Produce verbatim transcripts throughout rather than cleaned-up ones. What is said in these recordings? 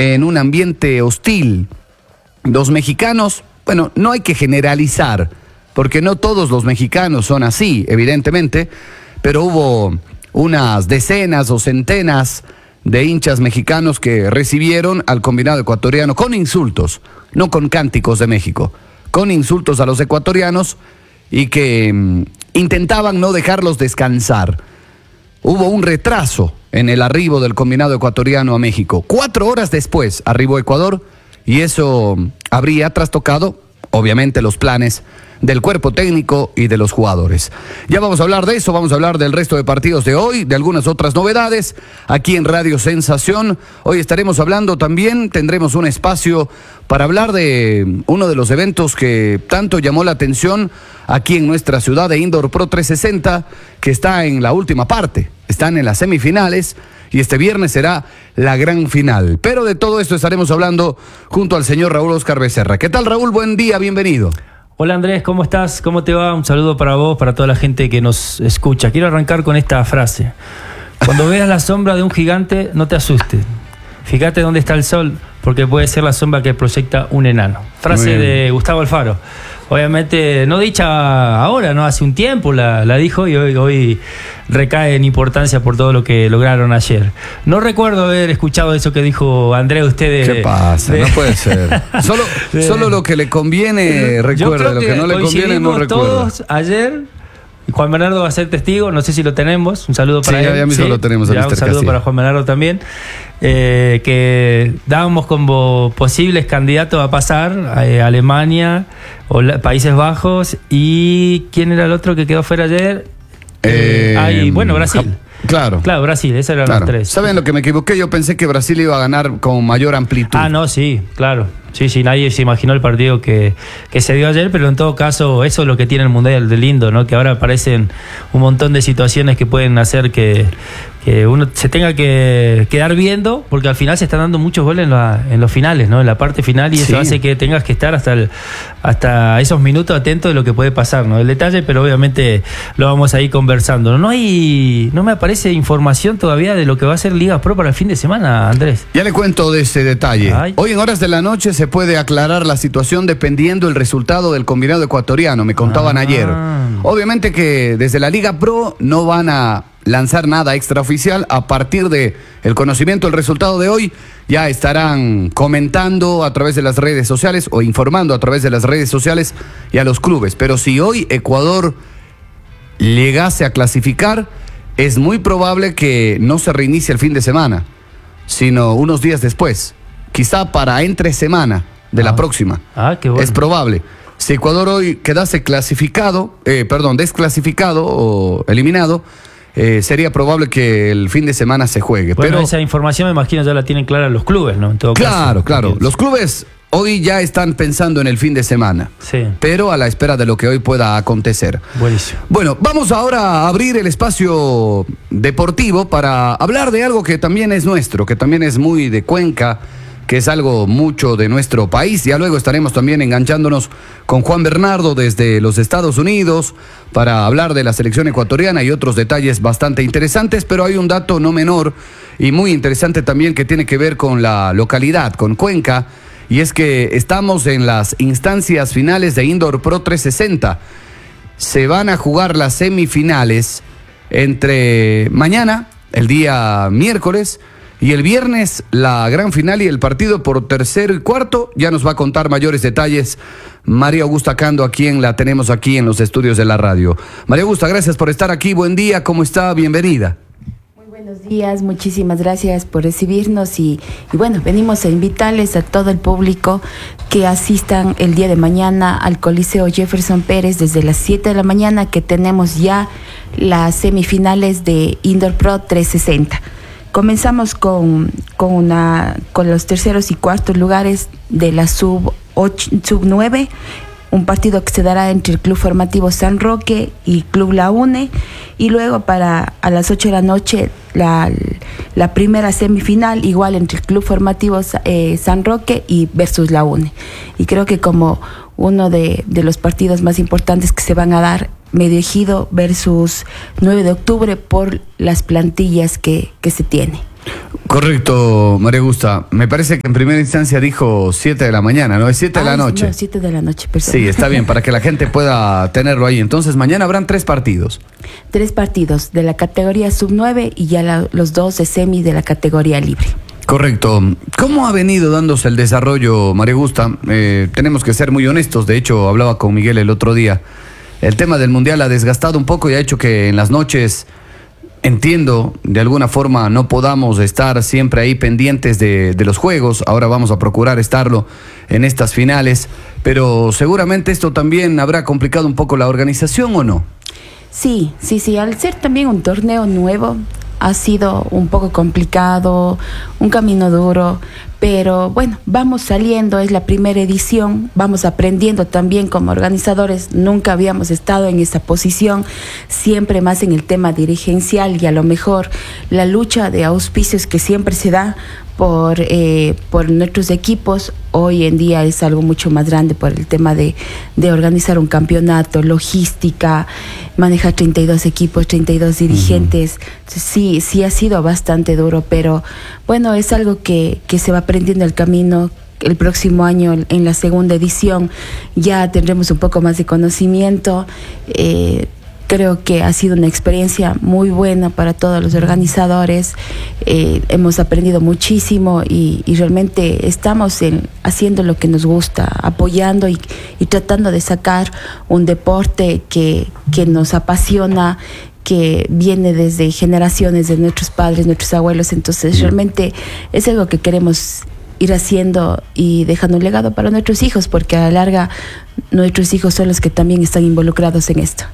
en un ambiente hostil. Los mexicanos, bueno, no hay que generalizar, porque no todos los mexicanos son así, evidentemente, pero hubo unas decenas o centenas de hinchas mexicanos que recibieron al combinado ecuatoriano con insultos, no con cánticos de México, con insultos a los ecuatorianos y que mm, intentaban no dejarlos descansar. Hubo un retraso en el arribo del combinado ecuatoriano a México. Cuatro horas después arribó Ecuador y eso habría trastocado, obviamente, los planes del cuerpo técnico y de los jugadores. Ya vamos a hablar de eso, vamos a hablar del resto de partidos de hoy, de algunas otras novedades, aquí en Radio Sensación. Hoy estaremos hablando también, tendremos un espacio para hablar de uno de los eventos que tanto llamó la atención aquí en nuestra ciudad, de Indoor Pro trescientos sesenta, que está en la última parte, están en las semifinales y este viernes será la gran final. Pero de todo esto estaremos hablando junto al señor Raúl Oscar Becerra. ¿Qué tal, Raúl? Buen día, bienvenido. Hola Andrés, ¿cómo estás? ¿Cómo te va? Un saludo para vos, para toda la gente que nos escucha. Quiero arrancar con esta frase. Cuando veas la sombra de un gigante, no te asustes. Fíjate dónde está el sol, porque puede ser la sombra que proyecta un enano. Frase de Gustavo Alfaro. Obviamente, no dicha ahora, no hace un tiempo la, la dijo y hoy, hoy recae en importancia por todo lo que lograron ayer. No recuerdo haber escuchado eso que dijo Andrés, usted de... ¿Qué pasa? De, no puede ser. Solo, de, solo lo que le conviene recuerda, lo que no le conviene no recuerda. Todos ayer... Juan Bernardo va a ser testigo, no sé si lo tenemos. Un saludo para sí, él. Ya mismo sí, lo tenemos. Ya, un saludo para Juan Bernardo también. Eh, que dábamos como posibles candidatos a pasar a eh, Alemania, o la, Países Bajos y ¿quién era el otro que quedó fuera ayer? Eh, ah, y, bueno, Brasil. Claro. Claro, Brasil, esas eran claro. las tres. ¿Saben lo que me equivoqué? Yo pensé que Brasil iba a ganar con mayor amplitud. Ah, no, sí, claro. Sí, sí, nadie se imaginó el partido que, que se dio ayer, pero en todo caso, eso es lo que tiene el Mundial de lindo, ¿no? Que ahora aparecen un montón de situaciones que pueden hacer que, que uno se tenga que quedar viendo, porque al final se están dando muchos goles en, la, en los finales, ¿no? En la parte final, y eso sí hace que tengas que estar hasta, el, hasta esos minutos atentos de lo que puede pasar, ¿no? El detalle, pero obviamente lo vamos a ir conversando. No hay, no me aparece información todavía de lo que va a ser Liga Pro para el fin de semana, Andrés. Ya le cuento de ese detalle. Ay. Hoy en horas de la noche se puede aclarar la situación dependiendo el resultado del combinado ecuatoriano, me contaban ah. ayer. Obviamente que desde la Liga Pro no van a lanzar nada extraoficial. A partir de el conocimiento del resultado de hoy, ya estarán comentando a través de las redes sociales o informando a través de las redes sociales y a los clubes. Pero si hoy Ecuador llegase a clasificar, es muy probable que no se reinicie el fin de semana, sino unos días después. Quizá para entre semana de ah. la próxima. Ah, qué bueno. Es probable. Si Ecuador hoy quedase clasificado, eh, perdón, desclasificado o eliminado, eh, sería probable que el fin de semana se juegue. Bueno, pero esa información me imagino ya la tienen clara los clubes, ¿no? En todo claro, caso, claro. Los clubes hoy ya están pensando en el fin de semana, sí, pero a la espera de lo que hoy pueda acontecer. Buenísimo. Bueno, vamos ahora a abrir el espacio deportivo para hablar de algo que también es nuestro, que también es muy de Cuenca, que es algo mucho de nuestro país. Ya luego estaremos también enganchándonos con Juan Bernardo desde los Estados Unidos para hablar de la selección ecuatoriana y otros detalles bastante interesantes, pero hay un dato no menor y muy interesante también que tiene que ver con la localidad, con Cuenca, y es que estamos en las instancias finales de Indoor Pro trescientos sesenta. Se van a jugar las semifinales entre mañana, el día miércoles, y el viernes la gran final y el partido por tercero y cuarto. Ya nos va a contar mayores detalles María Augusta Cando, a quien la tenemos aquí en los estudios de la radio. María Augusta, gracias por estar aquí. Buen día, ¿cómo está? Bienvenida. Muy buenos días, muchísimas gracias por recibirnos y, y bueno, venimos a invitarles a todo el público que asistan el día de mañana al Coliseo Jefferson Pérez desde las siete de la mañana, que tenemos ya las semifinales de Indoor Pro trescientos sesenta. Comenzamos con, con, una, con los terceros y cuartos lugares de la sub nueve, un partido que se dará entre el Club Formativo San Roque y Club La UNE, y luego para a las ocho de la noche la, la primera semifinal, igual entre el Club Formativo eh, San Roque y versus La UNE. Y creo que como uno de, de los partidos más importantes que se van a dar, Medio Ejido versus nueve de octubre, por las plantillas que, que se tiene. Correcto, María Augusta. Me parece que en primera instancia dijo siete de la mañana, ¿no? Es siete de la noche. No, siete de la noche, perdón. Sí, está bien, para que la gente pueda tenerlo ahí. Entonces, mañana habrán tres partidos. Tres partidos de la categoría sub nueve y ya la, los dos de semi de la categoría libre. Correcto. ¿Cómo ha venido dándose el desarrollo, María Augusta? Eh, tenemos que ser muy honestos. De hecho, hablaba con Miguel el otro día. El tema del Mundial ha desgastado un poco y ha hecho que en las noches, entiendo, de alguna forma no podamos estar siempre ahí pendientes de, de los juegos. Ahora vamos a procurar estarlo en estas finales. Pero seguramente esto también habrá complicado un poco la organización, ¿o no? Sí, sí, sí. Al ser también un torneo nuevo, ha sido un poco complicado, un camino duro, pero bueno, vamos saliendo, es la primera edición, vamos aprendiendo también como organizadores, nunca habíamos estado en esa posición, siempre más en el tema dirigencial y a lo mejor la lucha de auspicios que siempre se da por, eh, por nuestros equipos, hoy en día es algo mucho más grande por el tema de, de organizar un campeonato, logística, manejar treinta y dos equipos, treinta y dos dirigentes. Uh-huh. Sí, sí ha sido bastante duro, pero bueno, es algo que, que se va aprendiendo el camino. El próximo año, en la segunda edición, ya tendremos un poco más de conocimiento. Eh, Creo que ha sido una experiencia muy buena para todos los organizadores. Eh, hemos aprendido muchísimo y, y realmente estamos en, haciendo lo que nos gusta, apoyando y, y tratando de sacar un deporte que, que nos apasiona, que viene desde generaciones de nuestros padres, nuestros abuelos. Entonces realmente es algo que queremos ir haciendo y dejando un legado para nuestros hijos, porque a la larga nuestros hijos son los que también están involucrados en esto.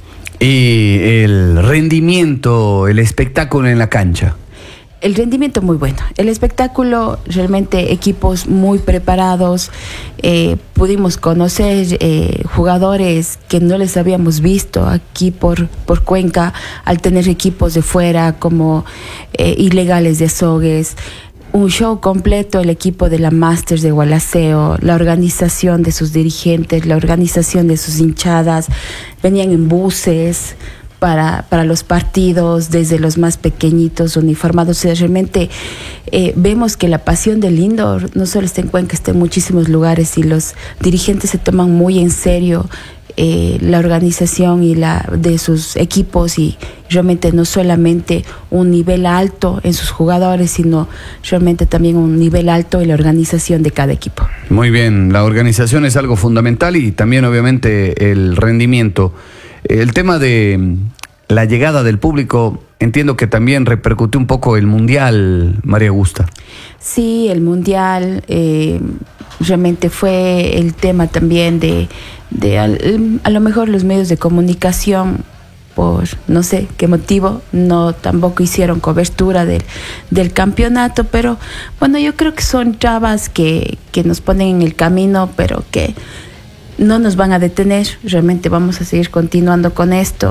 Y el rendimiento, el espectáculo en la cancha. El rendimiento muy bueno. El espectáculo, realmente equipos muy preparados. Eh, pudimos conocer eh, jugadores que no les habíamos visto aquí por, por Cuenca, al tener equipos de fuera como eh, Ilegales de Azogues. Un show completo, el equipo de la Masters de Gualaceo, la organización de sus dirigentes, la organización de sus hinchadas, venían en buses para, para los partidos, desde los más pequeñitos, uniformados. O sea, realmente eh, vemos que la pasión del indoor no solo está en Cuenca, está en muchísimos lugares y los dirigentes se toman muy en serio Eh, la organización y la de sus equipos, y realmente no solamente un nivel alto en sus jugadores, sino realmente también un nivel alto en la organización de cada equipo. Muy bien, la organización es algo fundamental y también obviamente el rendimiento. El tema de la llegada del público, entiendo que también repercutió un poco el Mundial, María Augusta. Sí, el Mundial eh, realmente fue el tema también de de a, a lo mejor los medios de comunicación, por no sé qué motivo, no tampoco hicieron cobertura del, del campeonato, pero bueno, yo creo que son trabas que, que nos ponen en el camino, pero que no nos van a detener. Realmente vamos a seguir continuando con esto.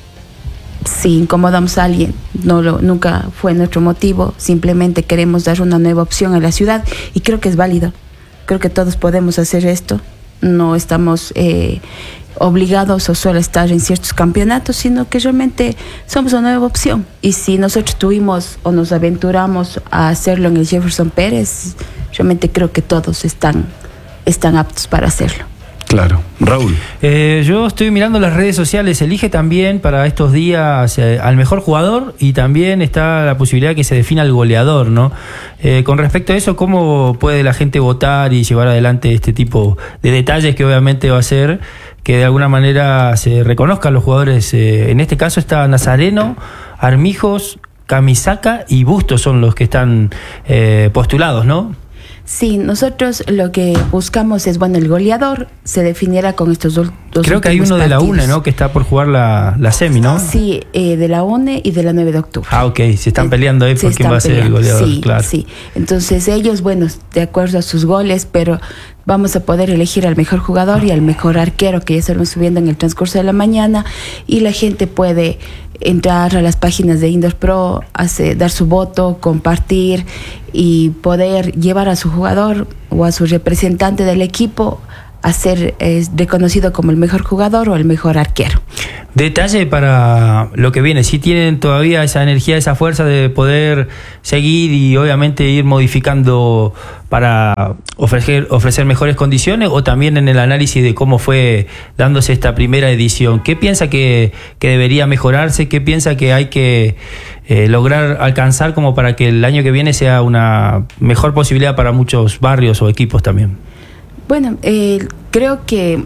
Si incomodamos a alguien, no lo, nunca fue nuestro motivo, simplemente queremos dar una nueva opción a la ciudad y creo que es válido. Creo que todos podemos hacer esto. No estamos eh, obligados o solo estar en ciertos campeonatos, sino que realmente somos una nueva opción. Y si nosotros tuvimos o nos aventuramos a hacerlo en el Jefferson Pérez, realmente creo que todos están, están aptos para hacerlo. Claro. Raúl. Eh, yo estoy mirando las redes sociales, elige también para estos días eh, al mejor jugador y también está la posibilidad que se defina el goleador, ¿no? Eh, con respecto a eso, ¿cómo puede la gente votar y llevar adelante este tipo de detalles que obviamente va a hacer que de alguna manera se reconozcan los jugadores? Eh, en este caso está Nazareno, Armijos, Camisaca y Bustos son los que están eh, postulados, ¿no? Sí, nosotros lo que buscamos es, bueno, el goleador se definiera con estos dos, dos Creo que hay uno partidos de la U N E, ¿no? Que está por jugar la, la semi, ¿no? Sí, eh, de la U N E y de la nueve de octubre. Ah, ok, se están peleando ahí por quién va a ser el goleador, sí, claro. Sí, entonces ellos, bueno, de acuerdo a sus goles, pero vamos a poder elegir al mejor jugador y al mejor arquero, que ya estaremos subiendo en el transcurso de la mañana, y la gente puede entrar a las páginas de Indoor Pro, hacer, dar su voto, compartir y poder llevar a su jugador o a su representante del equipo a ser eh, reconocido como el mejor jugador o el mejor arquero. Detalle para lo que viene, si tienen todavía esa energía, esa fuerza de poder seguir y obviamente ir modificando para ofrecer, ofrecer mejores condiciones, o también en el análisis de cómo fue dándose esta primera edición. ¿Qué piensa que, que debería mejorarse? ¿Qué piensa que hay que eh, lograr alcanzar como para que el año que viene sea una mejor posibilidad para muchos barrios o equipos también? Bueno, eh, creo que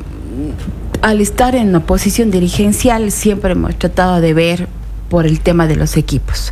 al estar en una posición dirigencial siempre hemos tratado de ver por el tema de los equipos,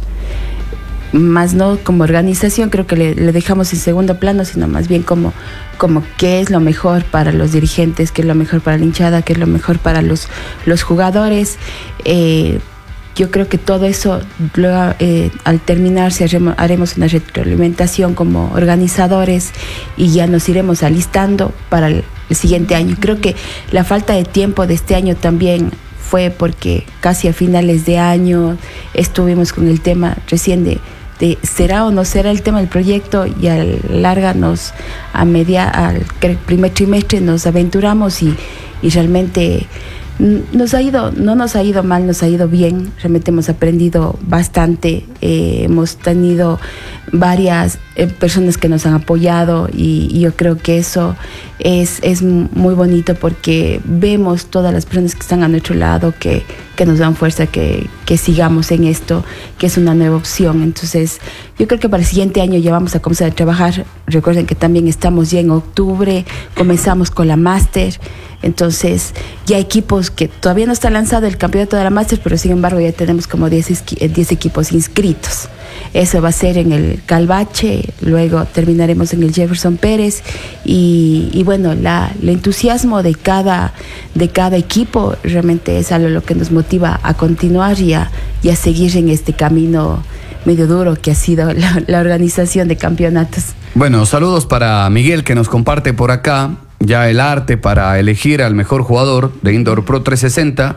más no como organización, creo que le, le dejamos en segundo plano, sino más bien como, como qué es lo mejor para los dirigentes, qué es lo mejor para la hinchada, qué es lo mejor para los, los jugadores. Eh, yo creo que todo eso, luego, eh, al terminarse, haremos, haremos una retroalimentación como organizadores y ya nos iremos alistando para el, el siguiente año. Creo que la falta de tiempo de este año también fue porque casi a finales de año estuvimos con el tema recién de, de será o no será el tema del proyecto, y a la larga nos, a media, al primer trimestre nos aventuramos y, y realmente nos ha ido, no nos ha ido mal, nos ha ido bien. Realmente hemos aprendido bastante, eh, hemos tenido varias eh, personas que nos han apoyado y, y yo creo que eso es, es muy bonito porque vemos todas las personas que están a nuestro lado, que, que nos dan fuerza, que, que sigamos en esto, que es una nueva opción. Entonces yo creo que para el siguiente año ya vamos a comenzar a trabajar. Recuerden que también estamos ya en octubre, comenzamos con la Máster. Entonces ya equipos que todavía no está lanzado el campeonato de la Máster, pero sin embargo ya tenemos como diez equipos inscritos. Eso va a ser en el Calvache, luego terminaremos en el Jefferson Pérez y, y bueno, la, el entusiasmo de cada, de cada equipo realmente es algo lo que nos motiva a continuar y a, y a seguir en este camino medio duro que ha sido la, la organización de campeonatos. Bueno, saludos para Miguel, que nos comparte por acá ya el arte para elegir al mejor jugador de Indoor Pro trescientos sesenta.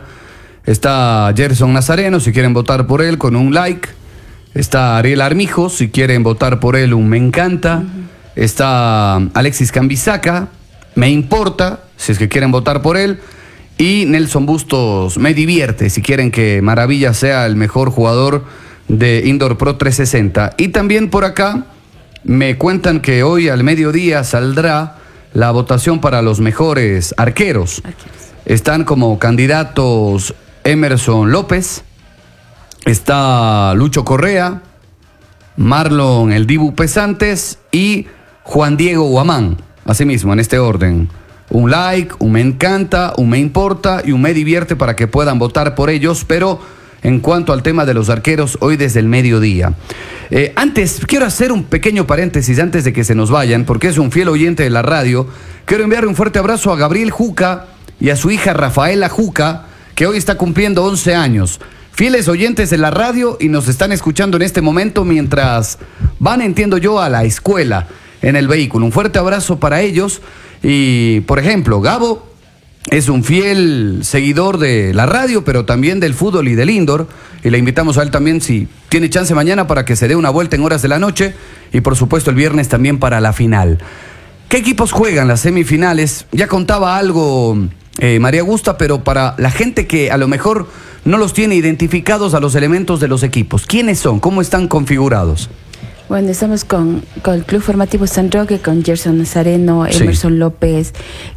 Está Gerson Nazareno, si quieren votar por él, con un like. Está Ariel Armijos, si quieren votar por él, un me encanta. Uh-huh. Está Alexis Cambisaca, me importa, si es que quieren votar por él. Y Nelson Bustos, me divierte, si quieren que Maravilla sea el mejor jugador de Indoor Pro trescientos sesenta. Y también por acá me cuentan que hoy al mediodía saldrá la votación para los mejores arqueros. arqueros. Están como candidatos Emerson López, está Lucho Correa, Marlon El Dibu Pesantes y Juan Diego Guamán. Asimismo, en este orden. Un like, un me encanta, un me importa y un me divierte para que puedan votar por ellos, pero en cuanto al tema de los arqueros, hoy desde el mediodía. Eh, antes, quiero hacer un pequeño paréntesis antes de que se nos vayan, porque es un fiel oyente de la radio. Quiero enviarle un fuerte abrazo a Gabriel Juca y a su hija Rafaela Juca, que hoy está cumpliendo once años. Fieles oyentes de la radio y nos están escuchando en este momento mientras van, entiendo yo, a la escuela en el vehículo. Un fuerte abrazo para ellos. Y, por ejemplo, Gabo es un fiel seguidor de la radio, pero también del fútbol y del indoor. Y le invitamos a él también, si tiene chance mañana, para que se dé una vuelta en horas de la noche. Y por supuesto el viernes también para la final. ¿Qué equipos juegan las semifinales? Ya contaba algo eh, María Augusta, pero para la gente que a lo mejor no los tiene identificados a los elementos de los equipos, ¿quiénes son? ¿Cómo están configurados? Bueno, estamos con, con el Club Formativo San Roque, con Gerson Nazareno, Emerson sí. López,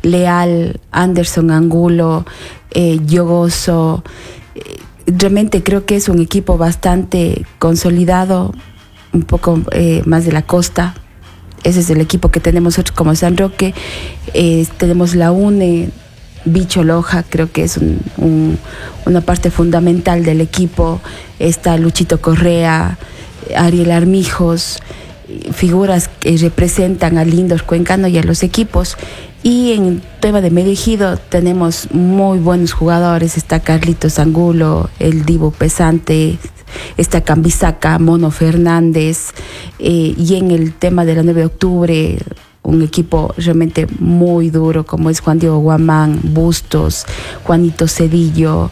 Leal, Anderson Angulo, eh, Yogoso. Eh, realmente creo que es un equipo bastante consolidado, un poco eh, más de la costa. Ese es el equipo que tenemos nosotros como San Roque. Eh, tenemos la UNE, Bicho Loja, creo que es un, un, una parte fundamental del equipo. Está Luchito Correa, Ariel Armijos, figuras que representan al Indoor cuencano y a los equipos. Y en tema de medio ejido tenemos muy buenos jugadores. Está Carlitos Angulo, el Dibu Pesante, está Cambisaca, Mono Fernández. Eh, y en el tema de la nueve de octubre, un equipo realmente muy duro como es Juan Diego Guamán, Bustos, Juanito Cedillo,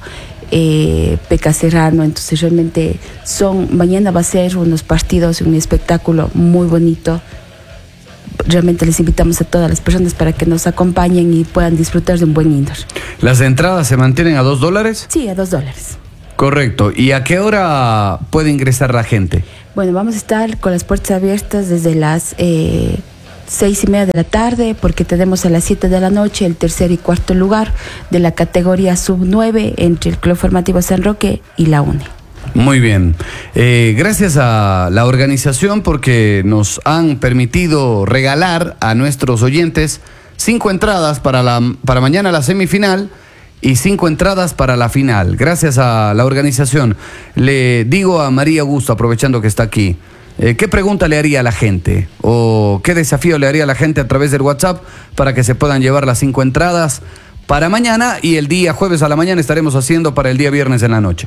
Eh, Peca Serrano. Entonces realmente son, mañana va a ser unos partidos, un espectáculo muy bonito. realmente les invitamos a todas las personas para que nos acompañen y puedan disfrutar de un buen indoor. ¿Las entradas se mantienen a dos dólares? Sí, a dos dólares. Correcto. ¿Y a qué hora puede ingresar la gente? Bueno, vamos a estar con las puertas abiertas desde las eh, seis y media de la tarde, porque tenemos a las siete de la noche el tercer y cuarto lugar de la categoría sub nueve entre el Club Formativo San Roque y la UNE. Muy bien. Eh, gracias a la organización porque nos han permitido regalar a nuestros oyentes cinco entradas para, la, para mañana la semifinal y cinco entradas para la final. Gracias a la organización. Le digo a María Augusta, aprovechando que está aquí, eh, ¿qué pregunta le haría a la gente? ¿O qué desafío le haría a la gente a través del WhatsApp para que se puedan llevar las cinco entradas para mañana y el día jueves a la mañana estaremos haciendo para el día viernes en la noche?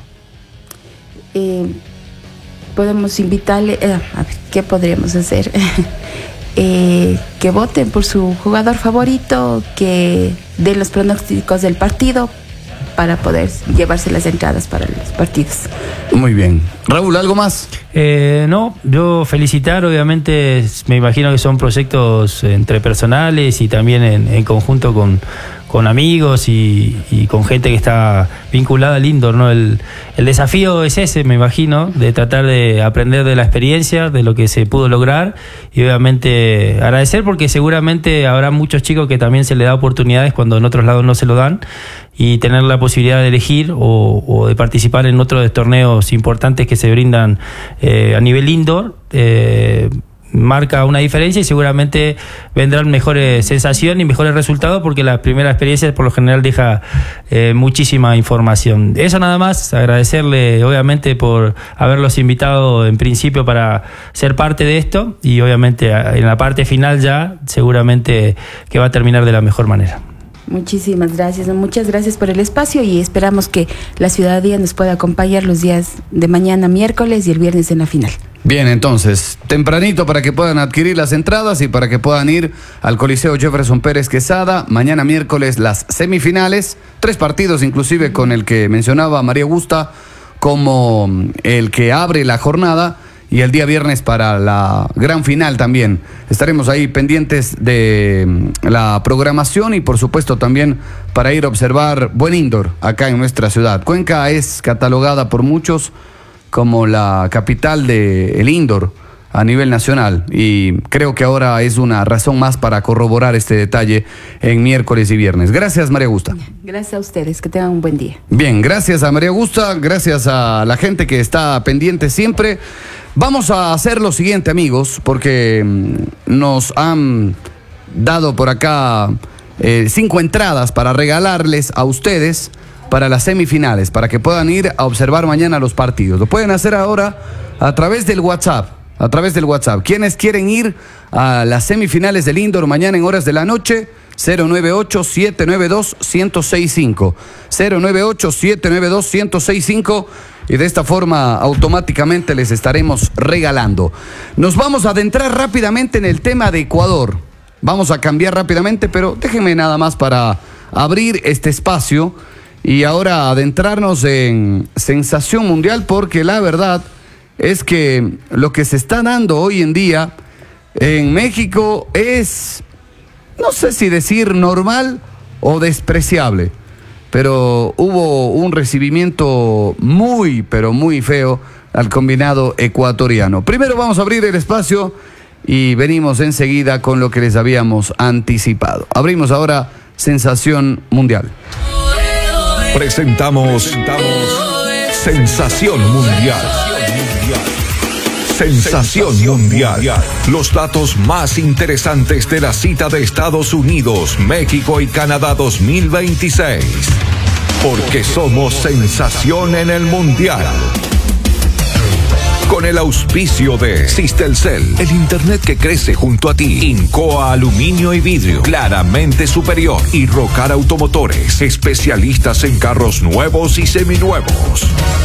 Eh, podemos invitarle, eh, a ver, ¿qué podríamos hacer? eh, que voten por su jugador favorito, que den los pronósticos del partido para poder llevarse las entradas para los partidos. Muy bien. Raúl, ¿algo más? Eh, no, yo felicitar, obviamente, me imagino que son proyectos entre personales y también en, en conjunto con, con amigos y, y con gente que está vinculada al indoor, ¿no? El, el desafío es ese, me imagino, de tratar de aprender de la experiencia, de lo que se pudo lograr y obviamente agradecer porque seguramente habrá muchos chicos que también se les da oportunidades cuando en otros lados no se lo dan y tener la posibilidad de elegir o, o de participar en otros torneos importantes que se brindan eh, a nivel indoor, eh, marca una diferencia y seguramente vendrán mejores sensaciones y mejores resultados porque la primera experiencia por lo general deja eh, muchísima información. Eso nada más, agradecerle obviamente por haberlos invitado en principio para ser parte de esto y obviamente en la parte final ya seguramente que va a terminar de la mejor manera. Muchísimas gracias, muchas gracias por el espacio y esperamos que la ciudadanía nos pueda acompañar los días de mañana, miércoles y el viernes en la final. Bien, entonces, tempranito para que puedan adquirir las entradas y para que puedan ir al Coliseo Jefferson Pérez Quesada. Mañana miércoles las semifinales, tres partidos inclusive con el que mencionaba María Augusta como el que abre la jornada. Y el día viernes para la gran final también. Estaremos ahí pendientes de la programación y por supuesto también para ir a observar buen indoor acá en nuestra ciudad. Cuenca es catalogada por muchos como la capital del indoor a nivel nacional y creo que ahora es una razón más para corroborar este detalle en miércoles y viernes. Gracias, María Augusta. Gracias a ustedes, que tengan un buen día. Bien, gracias a María Augusta, gracias a la gente que está pendiente siempre. Vamos a hacer lo siguiente, amigos, porque nos han dado por acá eh, cinco entradas para regalarles a ustedes para las semifinales, para que puedan ir a observar mañana los partidos. Lo pueden hacer ahora a través del WhatsApp, a través del WhatsApp. ¿Quiénes quieren ir a las semifinales del indoor mañana en horas de la noche? cero nueve ocho, siete nueve dos, uno cero seis cinco. cero nueve ocho, siete nueve dos, uno cero seis cinco. Y de esta forma automáticamente les estaremos regalando. Nos vamos a adentrar rápidamente en el tema de Ecuador. Vamos a cambiar rápidamente, pero déjenme nada más para abrir este espacio y ahora adentrarnos en sensación mundial, porque la verdad es que lo que se está dando hoy en día en México es, no sé si decir normal o despreciable, pero hubo un recibimiento muy, pero muy feo al combinado ecuatoriano. Primero vamos a abrir el espacio y venimos enseguida con lo que les habíamos anticipado. Abrimos ahora Sensación Mundial. Presentamos, presentamos Sensación Mundial. Sensación Mundial. Los datos más interesantes de la cita de Estados Unidos, México y Canadá dos mil veintiséis. Porque somos sensación en el Mundial. Con el auspicio de Sistelcel, el internet que crece junto a ti. Incoa Aluminio y Vidrio, claramente superior. Y Rocar Automotores, especialistas en carros nuevos y seminuevos.